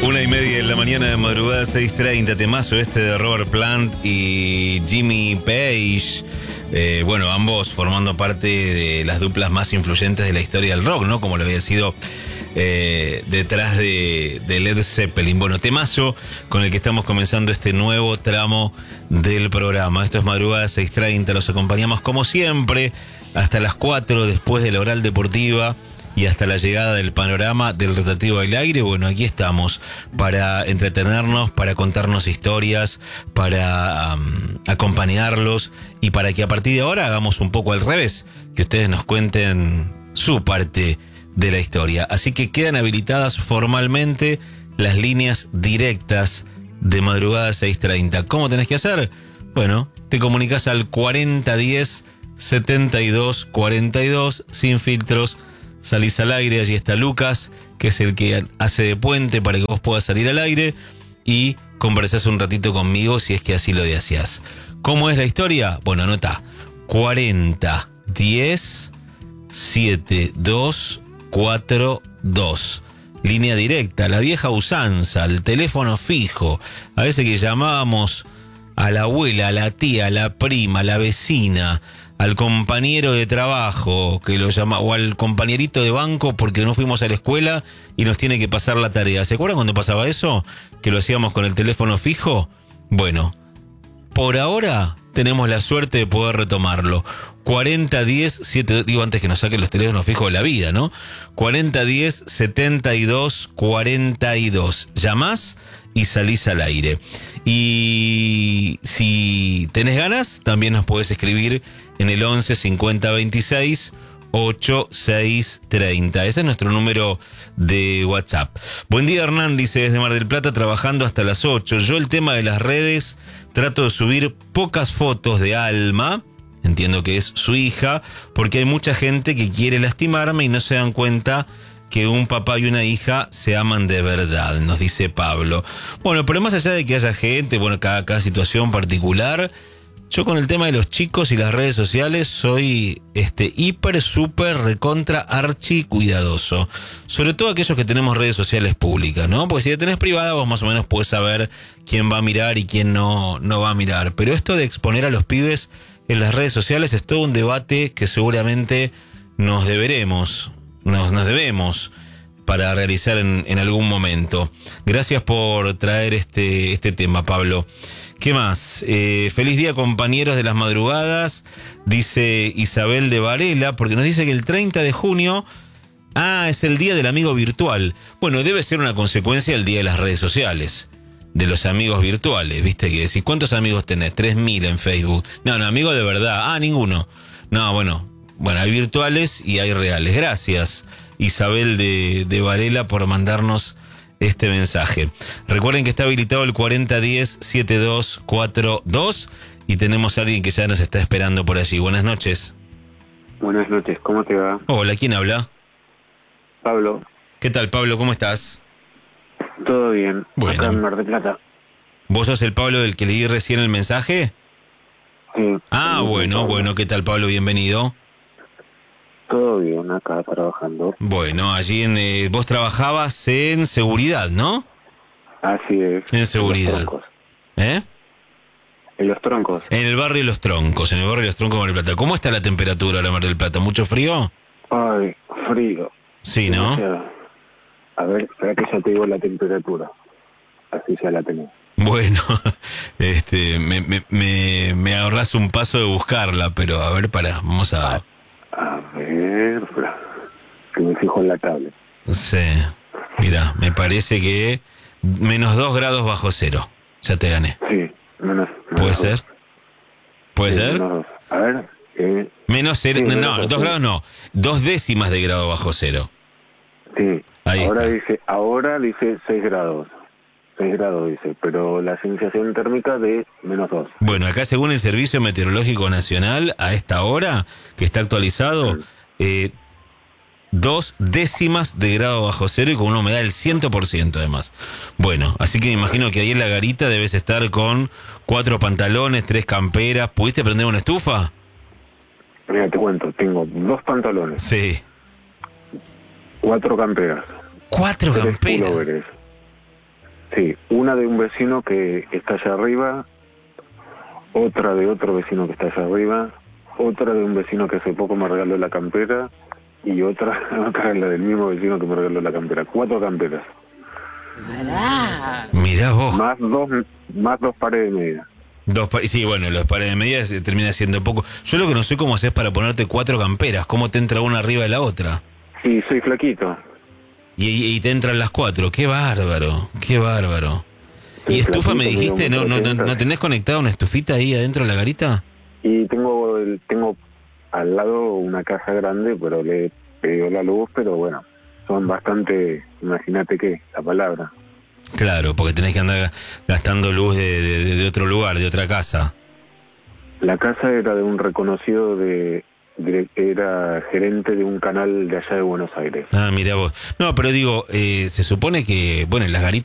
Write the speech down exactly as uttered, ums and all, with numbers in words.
Una y media de la mañana de madrugada, seis treinta, temazo este de Robert Plant y Jimmy Page. Eh, bueno, ambos formando parte de las duplas más influyentes de la historia del rock, ¿no? Como lo había sido eh, detrás de, de Led Zeppelin. Bueno, temazo con el que estamos comenzando este nuevo tramo del programa. Esto es madrugada seis treinta, los acompañamos como siempre hasta las cuatro después de la Oral Deportiva y hasta la llegada del panorama del rotativo al aire. Bueno, aquí estamos para entretenernos, para contarnos historias, para um, acompañarlos y para que a partir de ahora hagamos un poco al revés, que ustedes nos cuenten su parte de la historia. Así que quedan habilitadas formalmente las líneas directas de madrugada seis treinta. ¿Cómo tenés que hacer? Bueno, te comunicas al cuarenta diez setenta y dos cuarenta y dos sin filtros. Salís al aire, allí está Lucas, que es el que hace de puente para que vos puedas salir al aire y conversás un ratito conmigo si es que así lo deseás. ¿Cómo es la historia? Bueno, anota: cuarenta diez setenta y dos cuarenta y dos. Línea directa, la vieja usanza, el teléfono fijo. A veces que llamábamos a la abuela, a la tía, a la prima, a la vecina, al compañero de trabajo que lo llama, o al compañerito de banco porque no fuimos a la escuela y nos tiene que pasar la tarea. ¿Se acuerdan cuando pasaba eso? Que lo hacíamos con el teléfono fijo. Bueno, por ahora tenemos la suerte de poder retomarlo. cuarenta diez, siete, digo antes que nos saquen los teléfonos fijos de la vida, ¿no? cuarenta diez setenta y dos cuarenta y dos. Llamás y salís al aire. Y si tenés ganas, también nos podés escribir en el once cincuenta veintiséis ochenta y seis treinta. Ese es nuestro número de WhatsApp. Buen día, Hernán, dice desde Mar del Plata, trabajando hasta las ocho. Yo el tema de las redes, trato de subir pocas fotos de Alma, entiendo que es su hija, porque hay mucha gente que quiere lastimarme y no se dan cuenta que un papá y una hija se aman de verdad, nos dice Pablo. Bueno, pero más allá de que haya gente, bueno, cada, cada situación particular, yo con el tema de los chicos y las redes sociales soy este hiper, súper, recontra, archi cuidadoso. Sobre todo aquellos que tenemos redes sociales públicas, ¿no? Porque si la tenés privada, vos más o menos podés saber quién va a mirar y quién no, no va a mirar. Pero esto de exponer a los pibes en las redes sociales es todo un debate que seguramente nos deberemos, nos, nos debemos para realizar en, en algún momento. Gracias por traer este, este tema, Pablo. ¿Qué más? Eh, feliz día, compañeros de las madrugadas, dice Isabel de Varela, porque nos dice que el treinta de junio, ah, es el día del amigo virtual. Bueno, debe ser una consecuencia del día de las redes sociales, de los amigos virtuales, ¿viste? Que decís, ¿cuántos amigos tenés? tres mil en Facebook. No, no, amigos de verdad. Ah, ninguno. No, bueno, bueno, hay virtuales y hay reales. Gracias, Isabel de, de Varela, por mandarnos este mensaje. Recuerden que está habilitado el cuarenta diez setenta y dos cuarenta y dos y tenemos a alguien que ya nos está esperando por allí. Buenas noches. Buenas noches, ¿cómo te va? Hola, ¿quién habla? Pablo. ¿Qué tal, Pablo? ¿Cómo estás? Todo bien, bueno. Acá en Mar del Plata. ¿Vos sos el Pablo del que leí recién el mensaje? Sí. Ah, bueno, Pablo. Bueno, ¿qué tal, Pablo? Bienvenido. Todo bien, acá trabajando. Bueno, allí en eh, vos trabajabas en seguridad, ¿no? Así es. En seguridad. En los ¿Eh? En Los Troncos. En el barrio Los Troncos, en el barrio Los Troncos de Mar del Plata. ¿Cómo está la temperatura ahora en Mar del Plata? ¿Mucho frío? Ay, frío. Sí, ¿no? O sea, a ver, espera que ya te digo la temperatura. Así ya la tenés. Bueno, este, me, me, me, me ahorras un paso de buscarla, pero a ver, para, vamos a... A ver, que me fijo en la tablet. Sí, mira, me parece que menos dos grados bajo cero. Ya te gané. Sí, menos. menos ¿Puede dos. ser? ¿Puede sí, ser? Menos dos. A ver. Eh, menos cero, sí, no, menos dos, dos sí. grados no, dos décimas de grado bajo cero. Sí, Ahí ahora está. dice, ahora dice seis grados. seis grados dice, pero la sensación térmica de menos dos. Bueno, acá según el Servicio Meteorológico Nacional, a esta hora, que está actualizado, eh, dos décimas de grado bajo cero y con una humedad del cien por ciento además. Bueno, así que me imagino que ahí en la garita debes estar con cuatro pantalones, tres camperas. ¿Pudiste prender una estufa? Mira, te cuento, tengo dos pantalones, Sí. cuatro camperas, ¿Cuatro tres camperas? pulóveres, Sí, una de un vecino que está allá arriba, otra de otro vecino que está allá arriba, otra de un vecino que hace poco me regaló la campera y otra, otra la del mismo vecino que me regaló la campera. Cuatro camperas. Pará. Mirá vos. Más dos, más dos pares de media. Dos pa- sí, bueno, los pares de medias eh, termina siendo poco. Yo lo que no sé cómo haces para ponerte cuatro camperas. ¿Cómo te entra una arriba de la otra? Y soy flaquito. Y, y, y te entran las cuatro. ¡Qué bárbaro! ¡Qué bárbaro! Sí, ¿Y estufa flaquito, me dijiste? medio ¿No, no, no, metro ¿No tenés conectada una estufita ahí adentro de la garita? Y tengo el, tengo al lado una casa grande, pero le pedido la luz, pero bueno, son bastante, imagínate qué, la palabra. Claro, porque tenés que andar gastando luz de, de, de otro lugar, de otra casa. La casa era de un reconocido de, de era gerente de un canal de allá de Buenos Aires. Ah, mira vos. No, pero digo, eh, se supone que, bueno, en las garitas